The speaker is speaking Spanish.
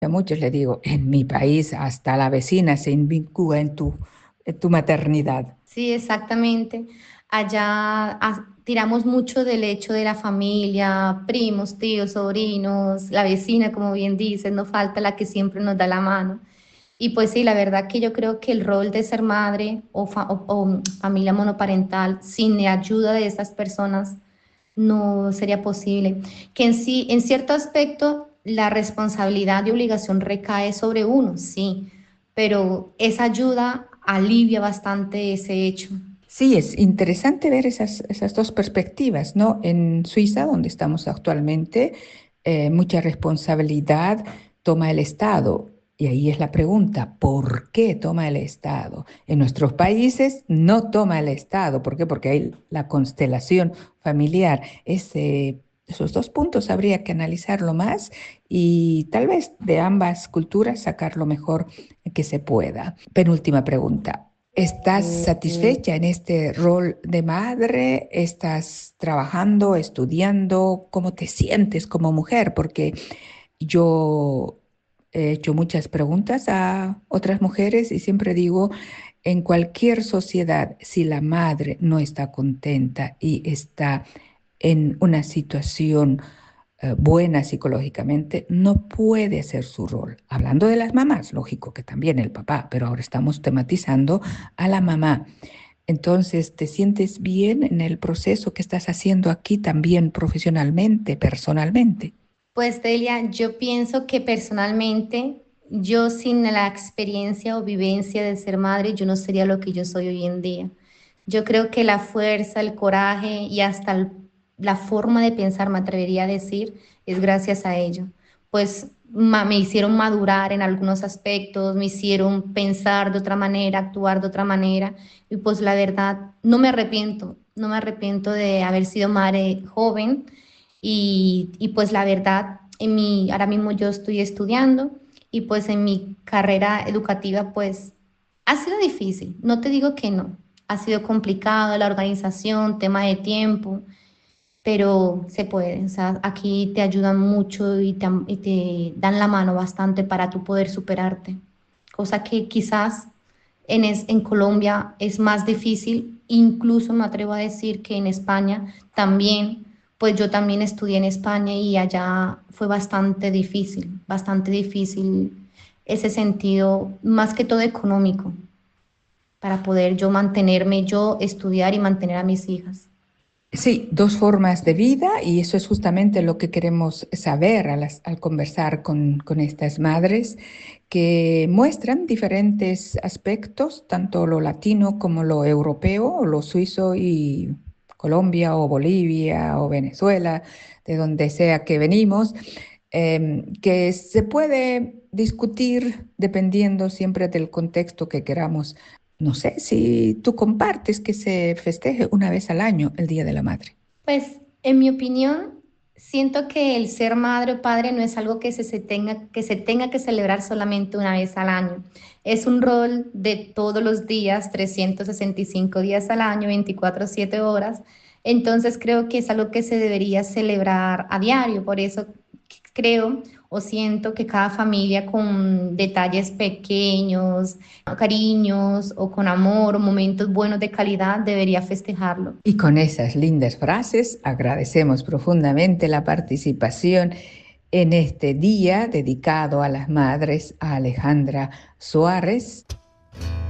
A muchos le digo, en mi país hasta la vecina se invincula en tu maternidad. Sí, exactamente. Allá tiramos mucho del hecho de la familia, primos, tíos, sobrinos, la vecina, como bien dices, no falta la que siempre nos da la mano. Y pues sí, la verdad que yo creo que el rol de ser madre o familia monoparental sin la ayuda de estas personas no sería posible. Que en sí, en cierto aspecto, la responsabilidad y obligación recae sobre uno, sí, pero esa ayuda alivia bastante ese hecho. Sí, es interesante ver esas dos perspectivas, ¿no? En Suiza, donde estamos actualmente, mucha responsabilidad toma el Estado. Y ahí es la pregunta, ¿por qué toma el Estado? En nuestros países no toma el Estado. ¿Por qué? Porque hay la constelación familiar. Esos dos puntos habría que analizarlo más y tal vez de ambas culturas sacar lo mejor que se pueda. Penúltima pregunta. ¿Estás satisfecha en este rol de madre? ¿Estás trabajando, estudiando? ¿Cómo te sientes como mujer? Porque yo he hecho muchas preguntas a otras mujeres y siempre digo, en cualquier sociedad, si la madre no está contenta y está en una situación buena psicológicamente, no puede hacer su rol. Hablando de las mamás, lógico que también el papá, pero ahora estamos tematizando a la mamá. Entonces, ¿te sientes bien en el proceso que estás haciendo aquí también profesionalmente, personalmente? Pues Delia, yo pienso que personalmente, yo sin la experiencia o vivencia de ser madre, yo no sería lo que yo soy hoy en día. Yo creo que la fuerza, el coraje y hasta la forma de pensar, me atrevería a decir, es gracias a ello. Pues me hicieron madurar en algunos aspectos, me hicieron pensar de otra manera, actuar de otra manera. Y pues la verdad, no me arrepiento de haber sido madre joven y pues la verdad, ahora mismo yo estoy estudiando y pues en mi carrera educativa pues ha sido difícil, no te digo que no, ha sido complicado la organización, tema de tiempo, pero se puede, o sea, aquí te ayudan mucho y te dan la mano bastante para tú poder superarte, cosa que quizás en Colombia es más difícil, incluso me atrevo a decir que en España también, pues yo también estudié en España y allá fue bastante difícil ese sentido, más que todo económico, para poder yo mantenerme, yo estudiar y mantener a mis hijas. Sí, dos formas de vida y eso es justamente lo que queremos saber al conversar con estas madres que muestran diferentes aspectos, tanto lo latino como lo europeo, o lo suizo y Colombia o Bolivia o Venezuela, de donde sea que venimos, que se puede discutir dependiendo siempre del contexto que queramos. No sé si tú compartes que se festeje una vez al año el Día de la Madre. Pues, en mi opinión, siento que el ser madre o padre no es algo que se tenga que celebrar solamente una vez al año. Es un rol de todos los días, 365 días al año, 24/7 horas. Entonces creo que es algo que se debería celebrar a diario. Por eso creo o siento que cada familia con detalles pequeños, cariños o con amor o momentos buenos de calidad debería festejarlo. Y con esas lindas frases agradecemos profundamente la participación en este día dedicado a las madres a Alejandra Suárez.